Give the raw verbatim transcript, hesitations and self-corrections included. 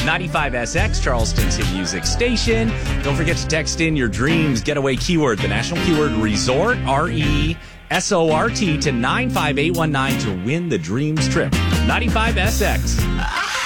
ninety-five S X, Charleston's hit music station. Don't forget to text in your dreams getaway keyword, the National Keyword Resort, R E S O R T, to nine five eight one nine to win the dreams trip. ninety-five S X.